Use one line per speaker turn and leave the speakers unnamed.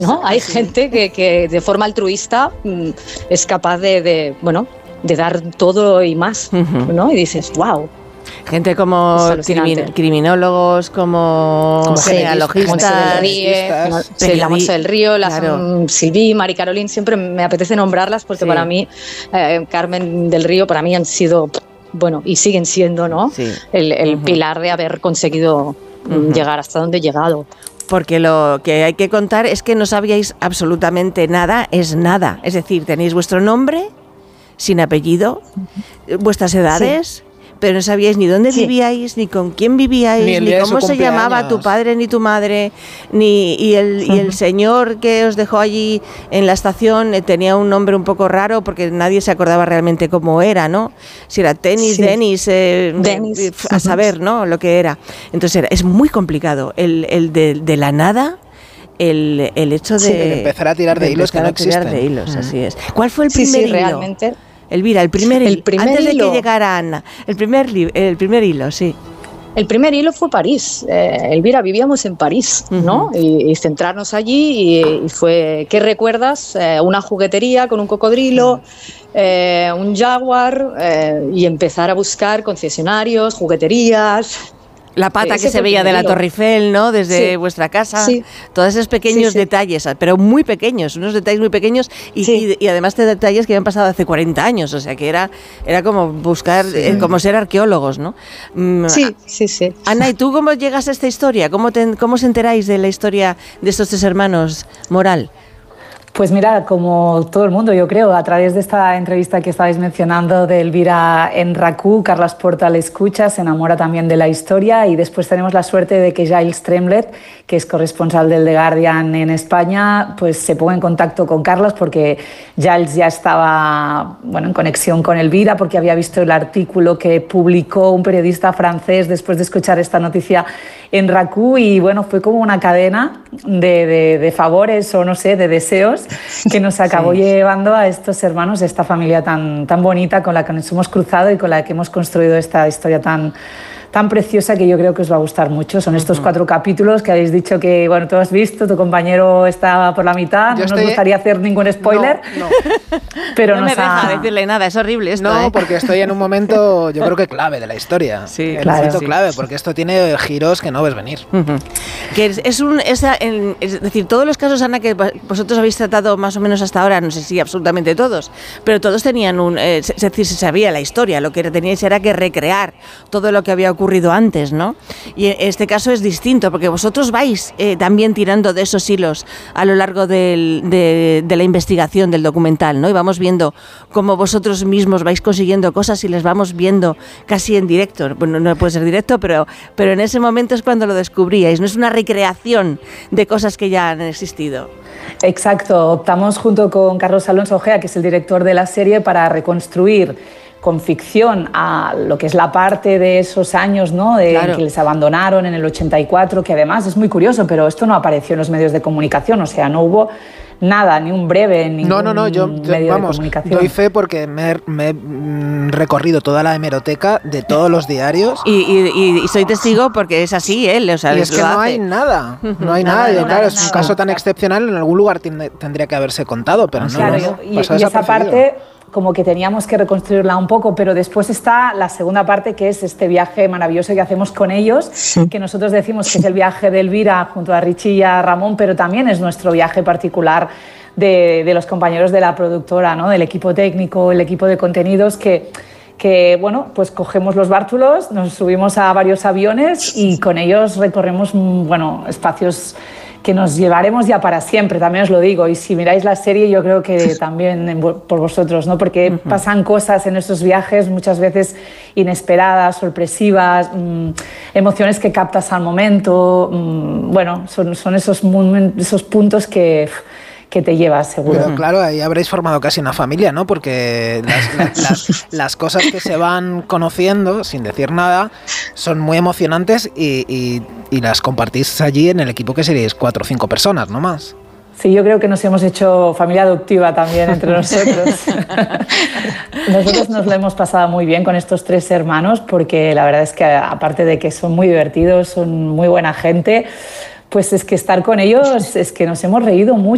¿no? Hay gente que de forma altruista es capaz de dar todo y más, ¿no? Y dices, wow.
Gente como criminólogos, como genealogistas,
la Monse del Río, Silví, Mari Carolín, siempre me apetece nombrarlas porque para mí, Carmen del Río, para mí han sido, y siguen siendo, ¿no? Sí. El pilar de haber conseguido llegar hasta donde he llegado.
Porque lo que hay que contar es que no sabíais absolutamente nada, es nada. Es decir, tenéis vuestro nombre, sin apellido, vuestras edades, pero no sabíais ni dónde vivíais, ni con quién vivíais, ni cómo se llamaba tu padre ni tu madre, y el señor que os dejó allí en la estación tenía un nombre un poco raro porque nadie se acordaba realmente cómo era, ¿no? Si era Denis, a saber, ¿no? Lo que era. Entonces es muy complicado el de la nada. El hecho de
empezar a tirar de hilos que no existen.
Así es. ¿Cuál fue el primer hilo?
Realmente.
Elvira, el primer hilo, antes de que llegara Ana, el primer hilo, sí.
El primer hilo fue París. Elvira, vivíamos en París, ¿no? Y centrarnos allí y fue, ¿qué recuerdas? Una juguetería con un cocodrilo, un jaguar, y empezar a buscar concesionarios, juguetías.
La pata que se veía de la Torre Eiffel, ¿no? Desde vuestra casa. Sí. Todos esos pequeños detalles, pero muy pequeños, unos detalles muy pequeños y además de detalles que habían pasado hace 40 años. O sea, que era como buscar, como ser arqueólogos, ¿no?
Sí.
Ana, ¿y tú cómo llegas a esta historia? ¿Cómo os enteráis de la historia de estos tres hermanos Moral?
Pues mira, como todo el mundo, yo creo, a través de esta entrevista que estabais mencionando de Elvira en RAC1, Carles Porta la escucha, se enamora también de la historia y después tenemos la suerte de que Giles Tremblay, que es corresponsal del The Guardian en España, pues se ponga en contacto con Carles porque Giles ya estaba en conexión con Elvira porque había visto el artículo que publicó un periodista francés después de escuchar esta noticia en RAC1 y fue como una cadena de favores o no sé, de deseos que nos acabó llevando a estos hermanos, a esta familia tan bonita con la que nos hemos cruzado y con la que hemos construido esta historia tan preciosa que yo creo que os va a gustar mucho. Son estos 4 capítulos que habéis dicho que, tú has visto, tu compañero está por la mitad, no nos gustaría hacer ningún spoiler.
No. Pero no me deja decirle nada, es horrible esto.
No, porque estoy en un momento, yo creo que clave de la historia.
Sí,
momento clave, porque esto tiene giros que no ves venir.
Que es decir, todos los casos, Ana, que vosotros habéis tratado más o menos hasta ahora, no sé si absolutamente todos, pero todos tenían es decir, se sabía la historia, lo que teníais era que recrear todo lo que había ocurrido antes, ¿no? Y en este caso es distinto, porque vosotros vais también tirando de esos hilos a lo largo de la investigación del documental, ¿no? Y vamos viendo cómo vosotros mismos vais consiguiendo cosas y les vamos viendo casi en directo. Bueno, no puede ser directo, pero en ese momento es cuando lo descubríais, no es una recreación de cosas que ya han existido.
Exacto, optamos junto con Carlos Alonso Ojea, que es el director de la serie, para reconstruir con ficción a lo que es la parte de esos años, ¿no? Que les abandonaron en el 84, que además es muy curioso, pero esto no apareció en los medios de comunicación, o sea, no hubo nada, ni un breve, ni ningún medio de comunicación.
Doy fe porque me he recorrido toda la hemeroteca de todos los diarios.
Y soy testigo porque es así, él, o sea,
y es que no hay nada, no hay nada. Claro, es un caso tan excepcional, en algún lugar tendría que haberse contado, pero no.
Claro, y esa parte como que teníamos que reconstruirla un poco, pero después está la segunda parte, que es este viaje maravilloso que hacemos con ellos, que nosotros decimos que es el viaje de Elvira junto a Richie y a Ramón, pero también es nuestro viaje particular de los compañeros de la productora, ¿no? Del equipo técnico, el equipo de contenidos, que pues cogemos los bártulos, nos subimos a varios aviones y con ellos recorremos, espacios que nos llevaremos ya para siempre, también os lo digo, y si miráis la serie yo creo que también por vosotros, ¿no? Porque pasan cosas en esos viajes muchas veces inesperadas, sorpresivas, emociones que captas al momento, son esos puntos que te llevas, seguro.
Pero claro, ahí habréis formado casi una familia, ¿no? Porque las cosas que se van conociendo, sin decir nada, son muy emocionantes y las compartís allí en el equipo, que seríais 4 o 5 personas, no más.
Sí, yo creo que nos hemos hecho familia adoptiva también entre nosotros. Nosotros nos lo hemos pasado muy bien con estos 3 hermanos, porque la verdad es que aparte de que son muy divertidos, son muy buena gente, pues es que estar con ellos es que nos hemos reído mucho.